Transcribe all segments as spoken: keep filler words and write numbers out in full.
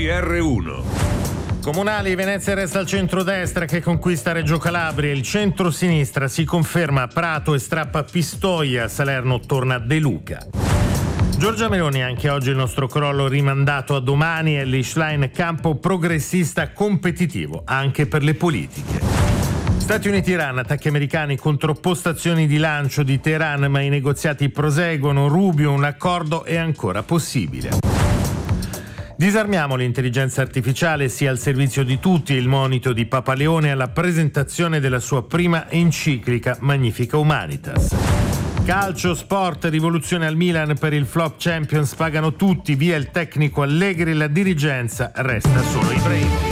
R uno. Comunali, Venezia resta al centrodestra che conquista Reggio Calabria, il centro-sinistra si conferma a Prato e strappa Pistoia, a Salerno torna De Luca. Giorgia Meloni, anche oggi il nostro crollo rimandato a domani, Elly Schlein, campo progressista competitivo anche per le politiche. Stati Uniti-Iran, attacchi americani contro postazioni di lancio di Teheran, ma i negoziati proseguono, Rubio, un accordo è ancora possibile. Disarmiamo l'intelligenza artificiale, sia al servizio di tutti, il monito di Papa Leone alla presentazione della sua prima enciclica Magnifica Humanitas. Calcio, sport, rivoluzione al Milan per il flop Champions, pagano tutti, via il tecnico Allegri, la dirigenza resta solo Ibrahimovic.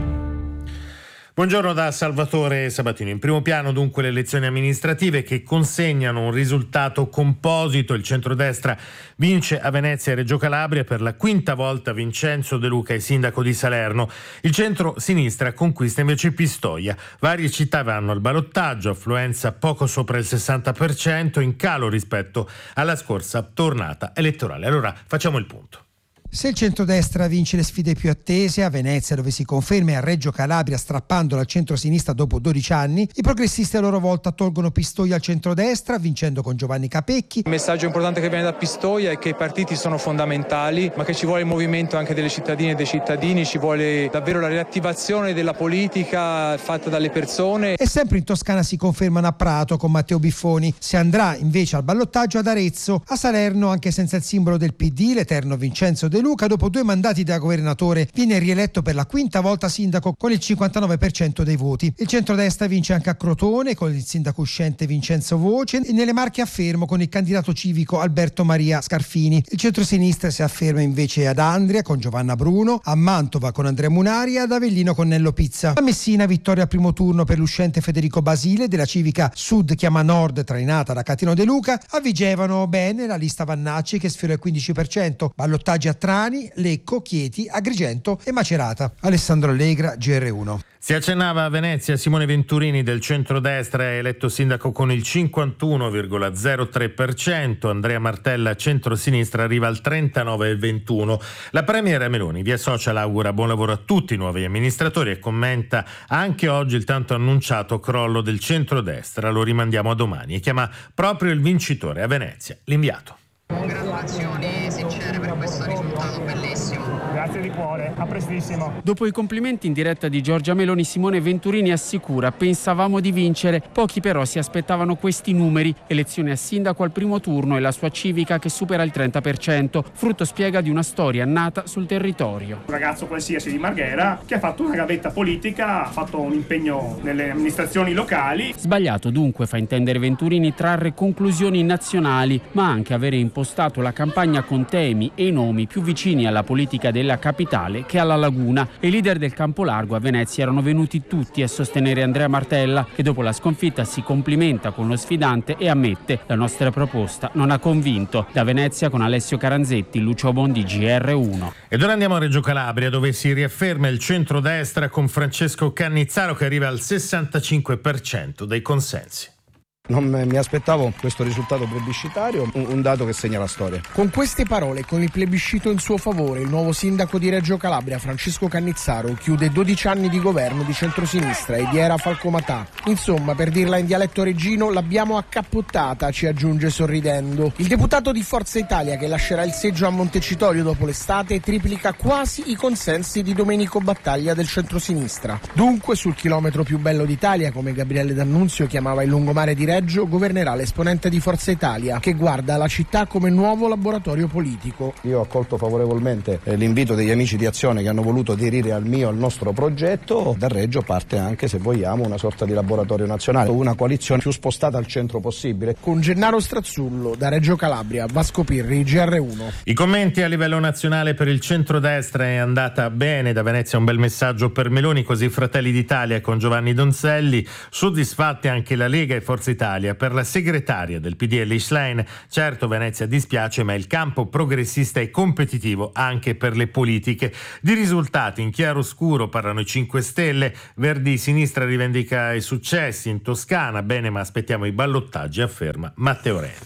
Buongiorno da Salvatore Sabatino. In primo piano dunque le elezioni amministrative che consegnano un risultato composito. Il centrodestra vince a Venezia e Reggio Calabria, per la quinta volta Vincenzo De Luca è sindaco di Salerno. Il centro-sinistra conquista invece Pistoia. Varie città vanno al ballottaggio, affluenza poco sopra il sessanta per cento, in calo rispetto alla scorsa tornata elettorale. Allora facciamo il punto. Se il centrodestra vince le sfide più attese, a Venezia dove si conferma e a Reggio Calabria strappandola al centro-sinistra dopo dodici anni, i progressisti a loro volta tolgono Pistoia al centrodestra vincendo con Giovanni Capecchi. Il messaggio importante che viene da Pistoia è che i partiti sono fondamentali, ma che ci vuole il movimento anche delle cittadine e dei cittadini, ci vuole davvero la riattivazione della politica fatta dalle persone. E sempre in Toscana si confermano a Prato con Matteo Biffoni. Si andrà invece al ballottaggio ad Arezzo. A Salerno, anche senza il simbolo del P D, l'eterno Vincenzo De Luca, dopo due mandati da governatore, viene rieletto per la quinta volta sindaco con il cinquantanove per cento dei voti. Il centrodestra vince anche a Crotone con il sindaco uscente Vincenzo Voce e nelle Marche a Fermo con il candidato civico Alberto Maria Scarfini. Il centrosinistra si afferma invece ad Andria con Giovanna Bruno, a Mantova con Andrea Munari e ad Avellino con Nello Pizza. A Messina vittoria al primo turno per l'uscente Federico Basile della civica Sud chiama Nord trainata da Catino De Luca. A Vigevano bene la lista Vannacci che sfiora il quindici per cento. Ballottaggi a Trani, Lecco, Chieti, Agrigento e Macerata. Alessandro Allegra, G R uno. Si accennava a Venezia, Simone Venturini del centrodestra è eletto sindaco con il cinquantuno virgola zero tre per cento, Andrea Martella centrosinistra arriva al trentanove virgola ventuno. La premier Meloni via social augura buon lavoro a tutti i nuovi amministratori e commenta anche oggi il tanto annunciato crollo del centrodestra, lo rimandiamo a domani, e chiama proprio il vincitore a Venezia, l'inviato. Congratulazioni sincere per questo risultato bellissimo. Grazie di cuore, a prestissimo. Dopo i complimenti in diretta di Giorgia Meloni, Simone Venturini assicura: pensavamo di vincere, pochi però si aspettavano questi numeri. Elezione a sindaco al primo turno e la sua civica che supera il trenta per cento, frutto, spiega, di una storia nata sul territorio. Un ragazzo qualsiasi di Marghera che ha fatto una gavetta politica, ha fatto un impegno nelle amministrazioni locali. Sbagliato dunque, fa intendere Venturini, trarre conclusioni nazionali, ma anche avere impostato la campagna con temi e nomi più vicini alla politica della capitale che alla laguna. E i leader del campo largo a Venezia erano venuti tutti a sostenere Andrea Martella, che dopo la sconfitta si complimenta con lo sfidante e ammette: la nostra proposta non ha convinto. Da Venezia con Alessio Caranzetti, Lucio Bondi, G R uno. Ed ora andiamo a Reggio Calabria dove si riafferma il centrodestra con Francesco Cannizzaro che arriva al sessantacinque per cento dei consensi. Non mi aspettavo questo risultato plebiscitario, un dato che segna la storia. Con queste parole, con il plebiscito in suo favore, il nuovo sindaco di Reggio Calabria, Francesco Cannizzaro, chiude dodici anni di governo di centrosinistra e di era falcomatà. Insomma, per dirla in dialetto reggino, l'abbiamo accappottata, ci aggiunge sorridendo. Il deputato di Forza Italia, che lascerà il seggio a Montecitorio dopo l'estate, triplica quasi i consensi di Domenico Battaglia del centrosinistra. Dunque, sul chilometro più bello d'Italia, come Gabriele D'Annunzio chiamava il lungomare di Reggio, governerà l'esponente di Forza Italia, che guarda la città come nuovo laboratorio politico. Io ho accolto favorevolmente l'invito degli amici di Azione che hanno voluto aderire al mio, al nostro progetto. Da Reggio parte anche, se vogliamo, una sorta di laboratorio nazionale, una coalizione più spostata al centro possibile. Con Gennaro Strazzullo, da Reggio Calabria, Vasco Pirri, G R uno. I commenti a livello nazionale per il centrodestra: è andata bene, da Venezia un bel messaggio per Meloni, così Fratelli d'Italia con Giovanni Donzelli, soddisfatti anche la Lega e Forza Italia. Per la segretaria del P D Elly Schlein, certo Venezia dispiace, ma il campo progressista è competitivo anche per le politiche. Di risultati in chiaroscuro parlano i cinque Stelle, Verdi Sinistra rivendica i successi in Toscana, bene ma aspettiamo i ballottaggi, afferma Matteo Renzi.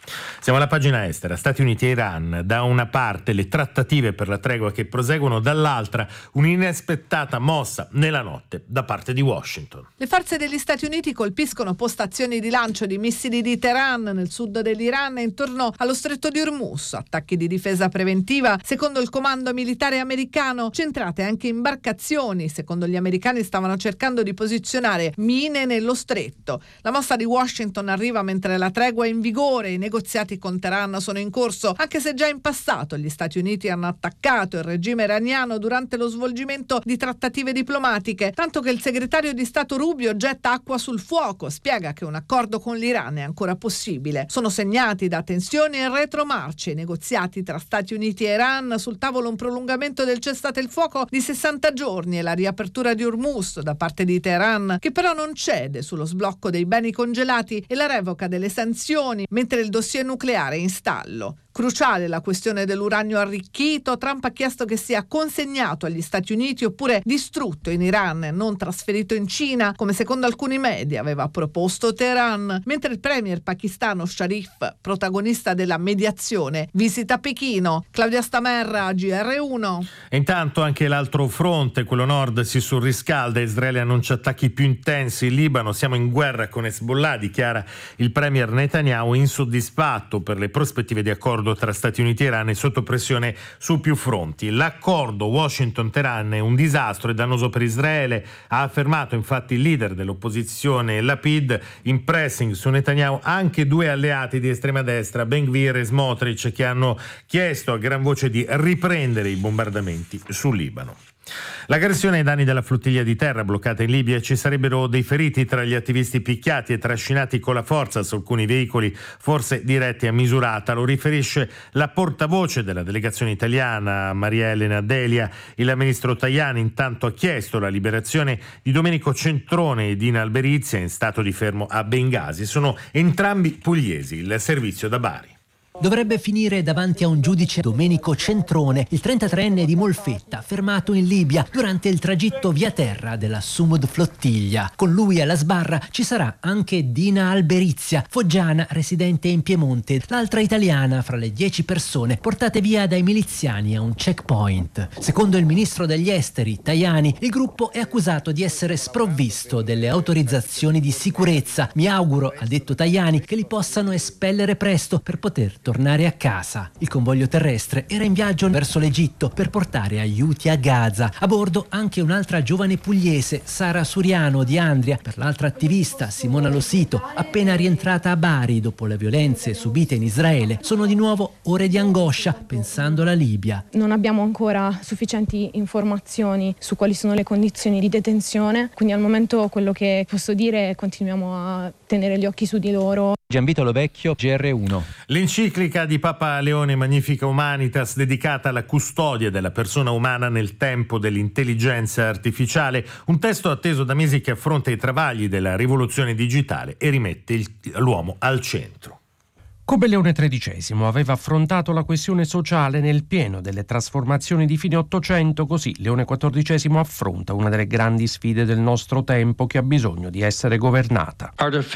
Siamo alla pagina estera. Stati Uniti e Iran, da una parte le trattative per la tregua che proseguono, dall'altra un'inaspettata mossa nella notte da parte di Washington. Le forze degli Stati Uniti colpiscono postazioni di lancio di missili di Teheran nel sud dell'Iran e intorno allo stretto di Hormuz, attacchi di difesa preventiva secondo il comando militare americano, centrate anche imbarcazioni. Secondo gli americani stavano cercando di posizionare mine nello stretto. La mossa di Washington arriva mentre la tregua è in vigore. I negoziati con Teheran sono in corso, anche se già in passato gli Stati Uniti hanno attaccato il regime iraniano durante lo svolgimento di trattative diplomatiche, tanto che il segretario di Stato Rubio getta acqua sul fuoco, spiega che un accordo con l'Iran è ancora possibile. Sono segnati da tensioni e retromarce i negoziati tra Stati Uniti e Iran, sul tavolo un prolungamento del cessate il fuoco di sessanta giorni e la riapertura di Hormuz da parte di Teheran, che però non cede sullo sblocco dei beni congelati e la revoca delle sanzioni, mentre il dossier nucleare nucleare in stallo. Cruciale la questione dell'uranio arricchito. Trump ha chiesto che sia consegnato agli Stati Uniti oppure distrutto in Iran e non trasferito in Cina, come secondo alcuni media aveva proposto Teheran, mentre il premier pakistano Sharif, protagonista della mediazione, visita Pechino. Claudia Stamerra, G R uno. E intanto anche l'altro fronte, quello nord, si surriscalda. Israele annuncia attacchi più intensi in Libano. Siamo in guerra con Hezbollah, dichiara il premier Netanyahu, insoddisfatto per le prospettive di accordo tra Stati Uniti e Iran è sotto pressione su più fronti. L'accordo Washington-Teheran è un disastro e dannoso per Israele, ha affermato infatti il leader dell'opposizione Lapid, in pressing su Netanyahu anche due alleati di estrema destra, Ben Gvir e Smotrich, che hanno chiesto a gran voce di riprendere i bombardamenti sul Libano. L'aggressione ai danni della flottiglia di terra bloccata in Libia. Ci sarebbero dei feriti tra gli attivisti picchiati e trascinati con la forza su alcuni veicoli, forse diretti a Misurata. Lo riferisce la portavoce della delegazione italiana, Maria Elena Delia. Il ministro Tajani intanto ha chiesto la liberazione di Domenico Centrone e Dina Alberizia, in stato di fermo a Bengasi. Sono entrambi pugliesi. Il servizio da Bari. Dovrebbe finire davanti a un giudice Domenico Centrone, il trentatreenne di Molfetta, fermato in Libia durante il tragitto via terra della Sumud Flottiglia. Con lui alla sbarra ci sarà anche Dina Alberizia, foggiana residente in Piemonte, l'altra italiana fra le dieci persone portate via dai miliziani a un checkpoint. Secondo il ministro degli esteri, Tajani, il gruppo è accusato di essere sprovvisto delle autorizzazioni di sicurezza. Mi auguro, ha detto Tajani, che li possano espellere presto per poter tornare a casa. Il convoglio terrestre era in viaggio verso l'Egitto per portare aiuti a Gaza. A bordo anche un'altra giovane pugliese, Sara Suriano di Andria, per l'altra attivista Simona Losito, appena rientrata a Bari dopo le violenze subite in Israele. Sono di nuovo ore di angoscia pensando alla Libia. Non abbiamo ancora sufficienti informazioni su quali sono le condizioni di detenzione, quindi al momento quello che posso dire è continuiamo a tenere gli occhi su di loro. Gianvito Lovecchio, G R uno. L'enciclica di Papa Leone Magnifica Humanitas, dedicata alla custodia della persona umana nel tempo dell'intelligenza artificiale, un testo atteso da mesi che affronta i travagli della rivoluzione digitale e rimette il, l'uomo al centro. Come Leone tredicesimo aveva affrontato la questione sociale nel pieno delle trasformazioni di fine Ottocento, così Leone quattordicesimo affronta una delle grandi sfide del nostro tempo che ha bisogno di essere governata.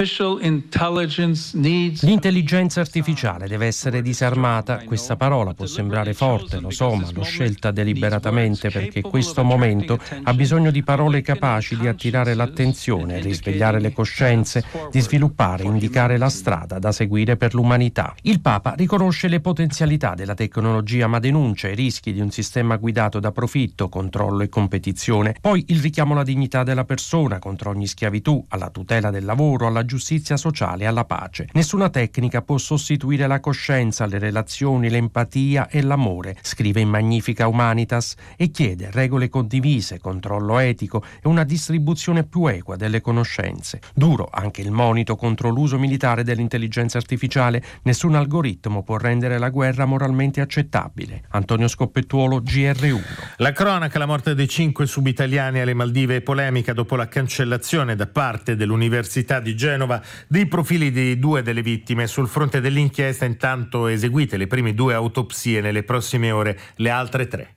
L'intelligenza artificiale deve essere disarmata. Questa parola può sembrare forte, lo so, ma l'ho scelta deliberatamente perché questo momento ha bisogno di parole capaci di attirare l'attenzione, risvegliare le coscienze, di sviluppare e indicare la strada da seguire per l'umanità. Il Papa riconosce le potenzialità della tecnologia ma denuncia i rischi di un sistema guidato da profitto, controllo e competizione. Poi il richiamo alla dignità della persona contro ogni schiavitù, alla tutela del lavoro, alla giustizia sociale e alla pace. Nessuna tecnica può sostituire la coscienza, le relazioni, l'empatia e l'amore, scrive in Magnifica Humanitas, e chiede regole condivise, controllo etico e una distribuzione più equa delle conoscenze. Duro anche il monito contro l'uso militare dell'intelligenza artificiale. Nessun algoritmo può rendere la guerra moralmente accettabile. Antonio Scoppettuolo, G R uno. La cronaca, la morte dei cinque subitaliani alle Maldive è polemica dopo la cancellazione da parte dell'Università di Genova dei profili di due delle vittime. Sul fronte dell'inchiesta intanto eseguite le prime due autopsie, nelle prossime ore le altre tre.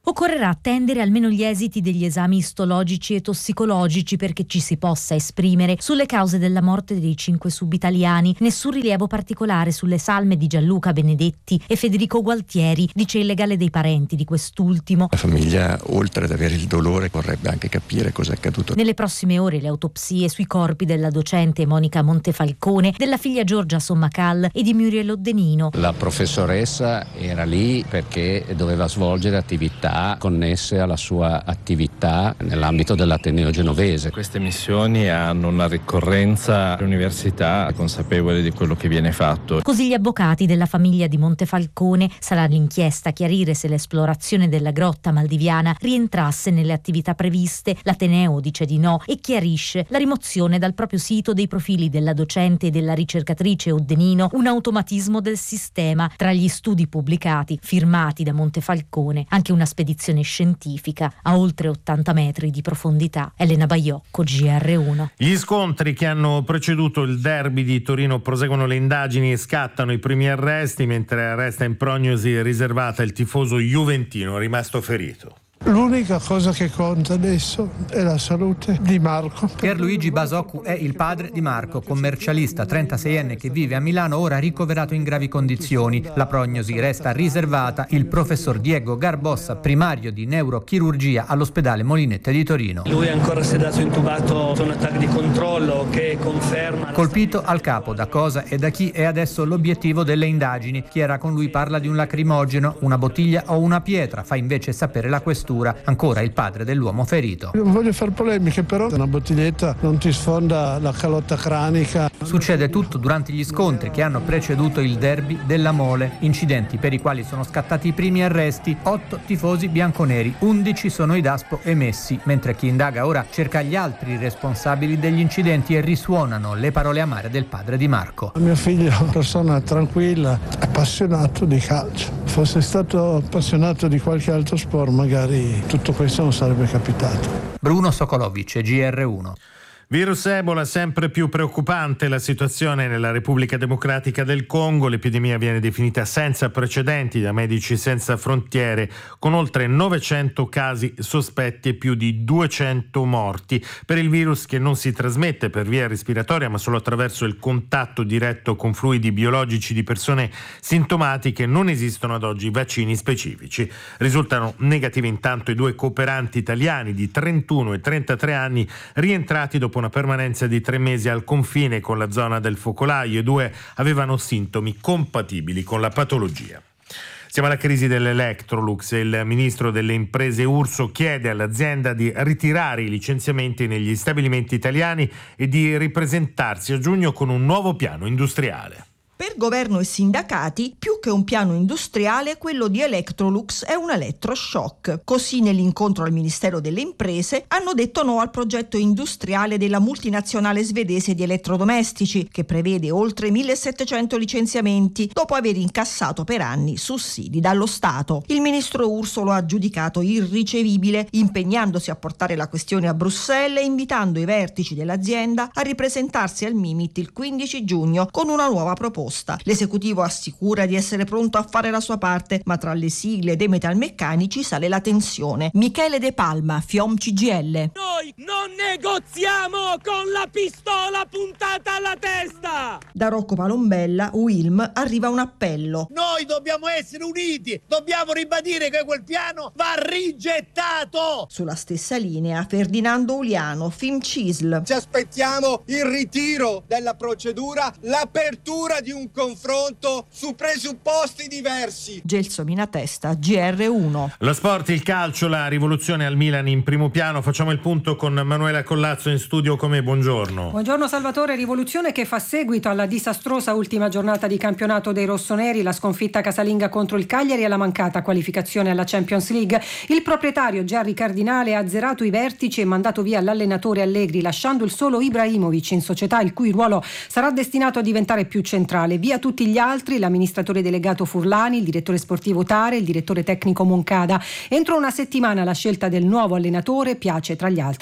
Occorrerà attendere almeno gli esiti degli esami istologici e tossicologici perché ci si possa esprimere sulle cause della morte dei cinque subitaliani. Nessun rilievo particolare sulle salme di Gianluca Benedetti e Federico Gualtieri, dice il legale dei parenti di quest'ultimo. La famiglia, oltre ad avere il dolore, vorrebbe anche capire cosa è accaduto. Nelle prossime ore le autopsie sui corpi della docente Monica Montefalcone, della figlia Giorgia Sommacal e di Muriel Oddenino. La professoressa era lì perché doveva svolgere attività connesse alla sua attività nell'ambito dell'Ateneo genovese. Queste missioni hanno una ricorrenza all'università, consapevole di quello che viene fatto. Così gli avvocati della famiglia di Montefalcone. Sarà l'inchiesta a chiarire se l'esplorazione della grotta maldiviana rientrasse nelle attività previste. L'Ateneo dice di no e chiarisce la rimozione dal proprio sito dei profili della docente e della ricercatrice Oddenino, un automatismo del sistema. Tra gli studi pubblicati, firmati da Montefalcone, anche una spedizione scientifica a oltre ottanta metri di profondità. Elena Baiocco, G R uno. Gli scontri che hanno preceduto il derby di Torino proseguono le indagini e scattano i primi arresti, mentre resta in prognosi riservata il tifoso juventino rimasto ferito. L'unica cosa che conta adesso è la salute di Marco. Pierluigi Basoccu è il padre di Marco, commercialista trentaseienne che vive a Milano, ora ricoverato in gravi condizioni. La prognosi resta riservata. Il professor Diego Garbossa, primario di neurochirurgia all'ospedale Molinette di Torino. Lui è ancora sedato intubato su un attacco di controllo che conferma... Colpito al capo, da cosa e da chi è adesso l'obiettivo delle indagini. Chi era con lui parla di un lacrimogeno, una bottiglia o una pietra, fa invece sapere la questura. Ancora il padre dell'uomo ferito. Non voglio fare polemiche, però una bottiglietta non ti sfonda la calotta cranica. Succede tutto durante gli scontri che hanno preceduto il derby della Mole, incidenti per i quali sono scattati i primi arresti, otto tifosi bianconeri, undici sono i DASPO emessi, mentre chi indaga ora cerca gli altri responsabili degli incidenti e risuonano le parole amare del padre di Marco. Mio figlio è una persona tranquilla, appassionato di calcio. Fosse stato appassionato di qualche altro sport, magari tutto questo non sarebbe capitato. Bruno Sokolovic, G R uno. Virus Ebola, sempre più preoccupante la situazione nella Repubblica Democratica del Congo. L'epidemia viene definita senza precedenti da Medici Senza Frontiere, con oltre novecento casi sospetti e più di duecento morti. Per il virus, che non si trasmette per via respiratoria ma solo attraverso il contatto diretto con fluidi biologici di persone sintomatiche, non esistono ad oggi vaccini specifici. Risultano negativi intanto i due cooperanti italiani di trentuno e trentatré anni rientrati dopo una permanenza di tre mesi al confine con la zona del focolaio. I due avevano sintomi compatibili con la patologia. Siamo alla crisi dell'Electrolux. Il ministro delle imprese Urso chiede all'azienda di ritirare i licenziamenti negli stabilimenti italiani e di ripresentarsi a giugno con un nuovo piano industriale. Per governo e sindacati, più che un piano industriale, quello di Electrolux è un elettroshock. Così, nell'incontro al Ministero delle Imprese, hanno detto no al progetto industriale della multinazionale svedese di elettrodomestici, che prevede oltre millesettecento licenziamenti, dopo aver incassato per anni sussidi dallo Stato. Il ministro Urso lo ha giudicato irricevibile, impegnandosi a portare la questione a Bruxelles e invitando i vertici dell'azienda a ripresentarsi al Mimit il quindici giugno con una nuova proposta. L'esecutivo assicura di essere pronto a fare la sua parte, ma tra le sigle dei metalmeccanici sale la tensione. Michele De Palma, Fiom C G L. Noi non negoziamo con la pistola puntata alla testa! Da Rocco Palombella, Wilm, arriva un appello. Noi dobbiamo essere uniti, dobbiamo ribadire che quel piano va rigettato! Sulla stessa linea, Ferdinando Uliano, Film Cisl. Ci aspettiamo il ritiro della procedura, l'apertura di un confronto su presupposti diversi. Gelsomina Testa, G R uno. Lo sport, il calcio, la rivoluzione al Milan in primo piano. Facciamo il punto con Manuela Collazzo in studio con me. Buongiorno. Buongiorno Salvatore. Rivoluzione che fa seguito alla disastrosa ultima giornata di campionato dei rossoneri, la sconfitta casalinga contro il Cagliari e la mancata qualificazione alla Champions League. Il proprietario Gerry Cardinale ha azzerato i vertici e mandato via l'allenatore Allegri, lasciando il solo Ibrahimovic in società, il cui ruolo sarà destinato a diventare più centrale. Via tutti gli altri, l'amministratore delegato Furlani, il direttore sportivo Tare, il direttore tecnico Moncada. Entro una settimana la scelta del nuovo allenatore, piace tra gli altri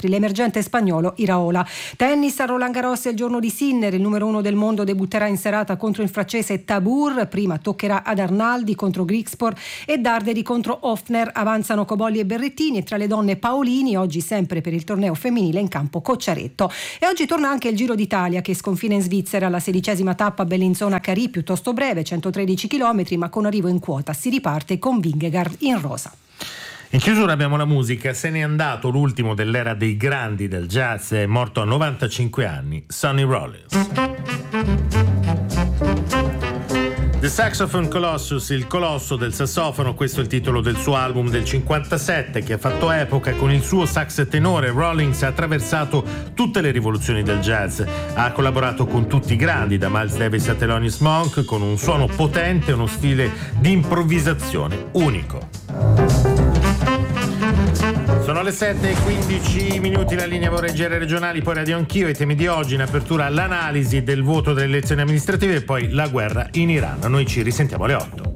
altri l'emergente spagnolo Iraola. Tennis a Roland Garros è il giorno di Sinner, il numero uno del mondo debutterà in serata contro il francese Tabur, prima toccherà ad Arnaldi contro Grigspor e Darderi contro Hofner. Avanzano Cobolli e Berrettini e tra le donne Paolini, oggi sempre per il torneo femminile in campo Cocciaretto. E oggi torna anche il Giro d'Italia che sconfina in Svizzera, la sedicesima tappa Bellinzona-Carì, piuttosto breve, centotredici chilometri, ma con arrivo in quota. Si riparte con Vingegaard in rosa. In chiusura abbiamo la musica. Se n'è andato l'ultimo dell'era dei grandi del jazz, è morto a novantacinque anni, Sonny Rollins. The Saxophone Colossus, il colosso del sassofono, questo è il titolo del suo album del cinquantasette che ha fatto epoca. Con il suo sax tenore Rollins ha attraversato tutte le rivoluzioni del jazz, ha collaborato con tutti i grandi, da Miles Davis a Thelonious Monk, con un suono potente e uno stile di improvvisazione unico. Sono le sette e quindici minuti, la linea vorreggere regionali, poi Radio Anch'io, i temi di oggi in apertura l'analisi del voto delle elezioni amministrative e poi la guerra in Iran. Noi ci risentiamo alle otto.